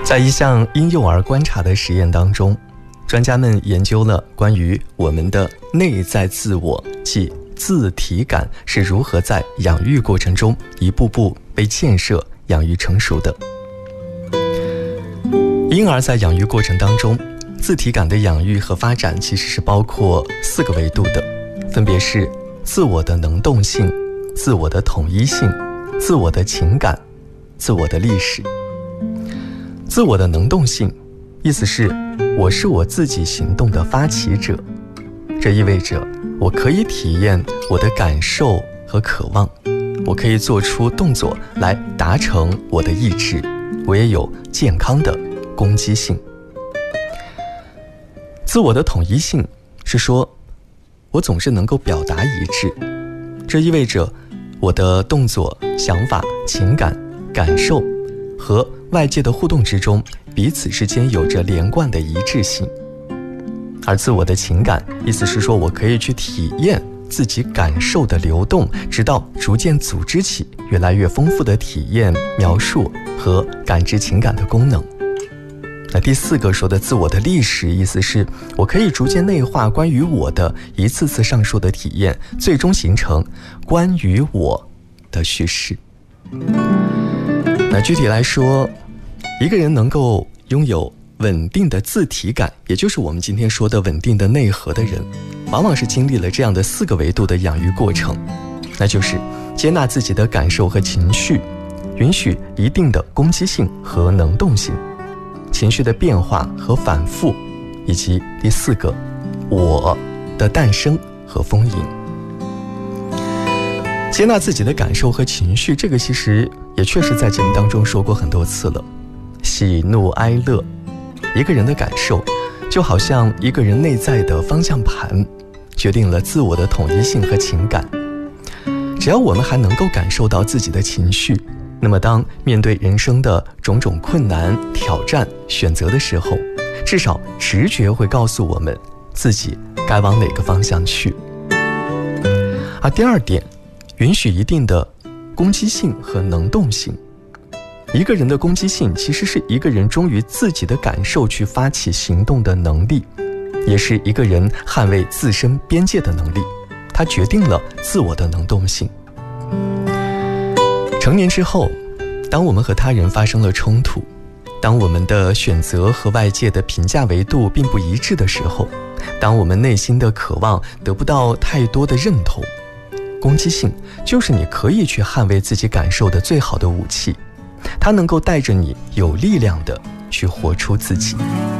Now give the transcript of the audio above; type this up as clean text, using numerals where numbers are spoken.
在一项婴幼儿观察的实验当中，专家们研究了关于我们的内在自我，即自体感是如何在养育过程中一步步被建设、养育成熟的。婴儿在养育过程当中，自体感的养育和发展其实是包括4个维度的，分别是自我的能动性、自我的统一性、自我的情感、自我的历史。自我的能动性，意思是我是我自己行动的发起者，这意味着我可以体验我的感受和渴望，我可以做出动作来达成我的意志，我也有健康的攻击性。自我的统一性是说，我总是能够表达一致，这意味着我的动作、想法、情感、感受和外界的互动之中，彼此之间有着连贯的一致性。而自我的情感，意思是说我可以去体验自己感受的流动，直到逐渐组织起越来越丰富的体验、描述和感知情感的功能。那第4个说的自我的历史，意思是我可以逐渐内化关于我的一次次上述的体验，最终形成关于我的叙事。那具体来说，一个人能够拥有稳定的自体感，也就是我们今天说的稳定的内核的人，往往是经历了这样的4个维度的养育过程，那就是接纳自己的感受和情绪，允许一定的攻击性和能动性，情绪的变化和反复，以及第4个我的诞生和丰盈。接纳自己的感受和情绪，这个其实也确实在节目当中说过很多次了。喜怒哀乐，一个人的感受就好像一个人内在的方向盘，决定了自我的统一性和情感。只要我们还能够感受到自己的情绪，那么当面对人生的种种困难、挑战、选择的时候，至少直觉会告诉我们自己该往哪个方向去。而第2点，允许一定的攻击性和能动性。一个人的攻击性其实是一个人忠于自己的感受去发起行动的能力，也是一个人捍卫自身边界的能力，它决定了自我的能动性。成年之后，当我们和他人发生了冲突，当我们的选择和外界的评价维度并不一致的时候，当我们内心的渴望得不到太多的认同，攻击性就是你可以去捍卫自己感受的最好的武器，它能够带着你有力量的去活出自己。